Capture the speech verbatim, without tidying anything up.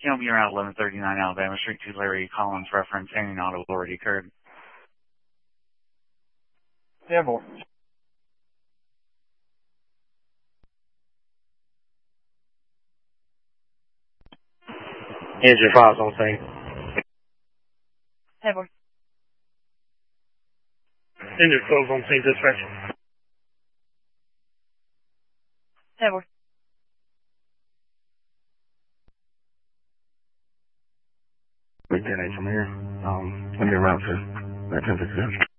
You'll be around eleven thirty-nine Alabama Street to Larry Collins reference. Any auto already occurred. ten four. Engine five's on scene. ten four. Engine twelve's on scene dispatch. ten four. Big ten eight from here. Um, let me around to that ten fifty-seven.